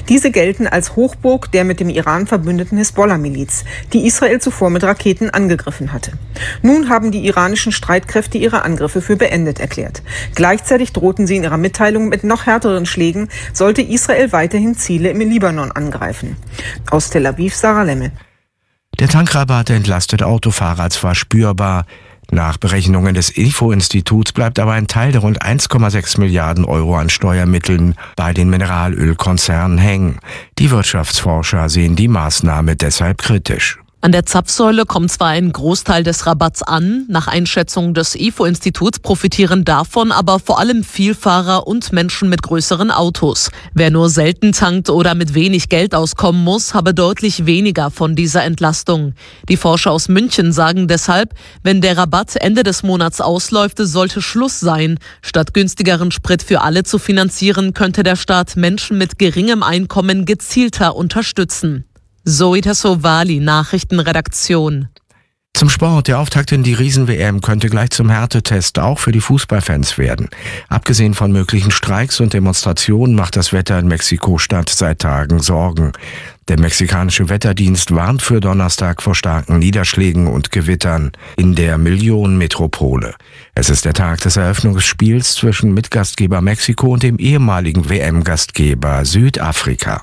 Diese gelten als Hochburg der mit dem Iran verbündeten Hisbollah-Miliz, die Israel zuvor mit Raketen angegriffen hatte. Nun haben die iranischen Streitkräfte ihre Angriffe für beendet erklärt. Gleichzeitig drohten sie in ihrer Mitteilung mit noch härteren Schlägen, sollte Israel weiterhin Ziele im Libanon angreifen. Aus Tel Aviv, Sarah Lemmel. Der Tankrabatt entlastet Autofahrer zwar spürbar. Nach Berechnungen des IFO-Instituts bleibt aber ein Teil der rund 1,6 Milliarden Euro an Steuermitteln bei den Mineralölkonzernen hängen. Die Wirtschaftsforscher sehen die Maßnahme deshalb kritisch. An der Zapfsäule kommt zwar ein Großteil des Rabatts an, nach Einschätzung des IFO-Instituts profitieren davon aber vor allem Vielfahrer und Menschen mit größeren Autos. Wer nur selten tankt oder mit wenig Geld auskommen muss, habe deutlich weniger von dieser Entlastung. Die Forscher aus München sagen deshalb, wenn der Rabatt Ende des Monats ausläuft, sollte Schluss sein. Statt günstigeren Sprit für alle zu finanzieren, könnte der Staat Menschen mit geringem Einkommen gezielter unterstützen. Zoe Tassovali, Nachrichtenredaktion. Zum Sport. Der Auftakt in die Riesen-WM könnte gleich zum Härtetest auch für die Fußballfans werden. Abgesehen von möglichen Streiks und Demonstrationen macht das Wetter in Mexiko-Stadt seit Tagen Sorgen. Der mexikanische Wetterdienst warnt für Donnerstag vor starken Niederschlägen und Gewittern in der Millionenmetropole. Es ist der Tag des Eröffnungsspiels zwischen Mitgastgeber Mexiko und dem ehemaligen WM-Gastgeber Südafrika.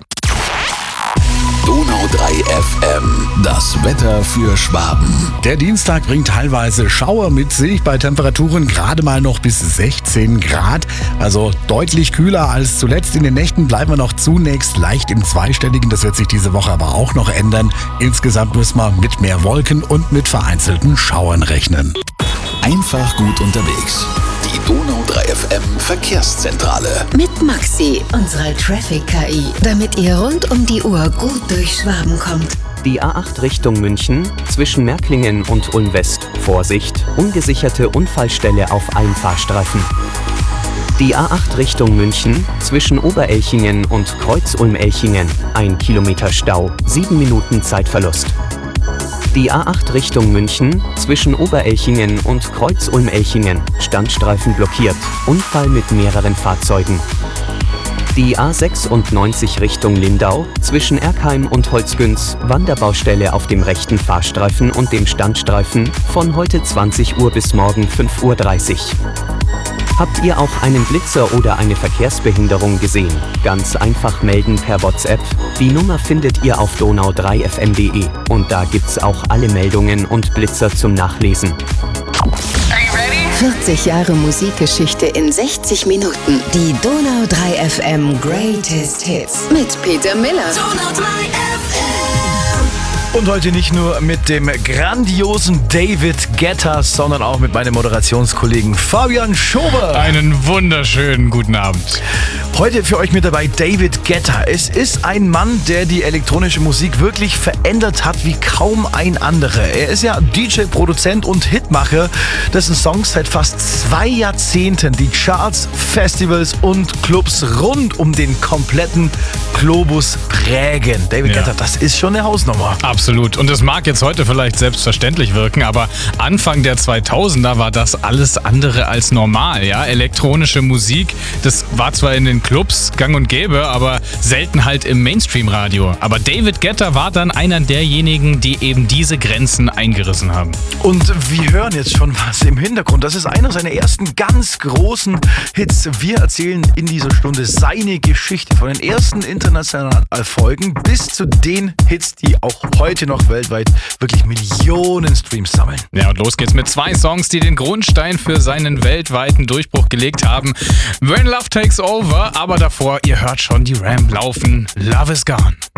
Donau 3 FM, das Wetter für Schwaben. Der Dienstag bringt teilweise Schauer mit sich bei Temperaturen gerade mal noch bis 16 Grad. Also deutlich kühler als zuletzt. In den Nächten bleiben wir noch zunächst leicht im Zweistelligen. Das wird sich diese Woche aber auch noch ändern. Insgesamt müssen wir mit mehr Wolken und mit vereinzelten Schauern rechnen. Einfach gut unterwegs. Die Donau 3 FM Verkehrszentrale. Mit Maxi, unserer Traffic-KI, damit ihr rund um die Uhr gut durch Schwaben kommt. Die A8 Richtung München, zwischen Märklingen und Ulm-West. Vorsicht, ungesicherte Unfallstelle auf Einfahrstreifen. Die A8 Richtung München, zwischen Oberelchingen und Kreuz-Ulm-Elchingen. 1 Kilometer Stau, 7 Minuten Zeitverlust. Die A8 Richtung München, zwischen Oberelchingen und Kreuz-Ulm-Elchingen, Standstreifen blockiert, Unfall mit mehreren Fahrzeugen. Die A96 Richtung Lindau, zwischen Erkheim und Holzgünz, Wanderbaustelle auf dem rechten Fahrstreifen und dem Standstreifen, von heute 20 Uhr bis morgen 5:30 Uhr. Habt ihr auch einen Blitzer oder eine Verkehrsbehinderung gesehen? Ganz einfach melden per WhatsApp. Die Nummer findet ihr auf donau3fm.de und da gibt's auch alle Meldungen und Blitzer zum Nachlesen. 40 Jahre Musikgeschichte in 60 Minuten. Die Donau 3 FM Greatest Hits mit Peter Miller. Donau 3 FM. Und heute nicht nur mit dem grandiosen David Guetta, sondern auch mit meinem Moderationskollegen Fabian Schober. Einen wunderschönen guten Abend. Heute für euch mit dabei David Guetta. Es ist ein Mann, der die elektronische Musik wirklich verändert hat wie kaum ein anderer. Er ist ja DJ, Produzent und Hitmacher, dessen Songs seit fast 2 Jahrzehnten die Charts, Festivals und Clubs rund um den kompletten Globus prägen. David Guetta, das ist schon eine Hausnummer. Absolut. Und es mag jetzt heute vielleicht selbstverständlich wirken, aber Anfang der 2000er war das alles andere als normal. Ja? Elektronische Musik, das war zwar in den Clubs gang und gäbe, aber selten halt im Mainstream-Radio. Aber David Guetta war dann einer derjenigen, die eben diese Grenzen eingerissen haben. Und wir hören jetzt schon was im Hintergrund. Das ist einer seiner ersten ganz großen Hits. Wir erzählen in dieser Stunde seine Geschichte von den ersten internationalen Erfolgen bis zu den Hits, die auch heute noch weltweit wirklich Millionen Streams sammeln. Ja, und los geht's mit 2 Songs, die den Grundstein für seinen weltweiten Durchbruch gelegt haben. When Love Takes Over, aber davor, ihr hört schon die Ram laufen. Love is Gone.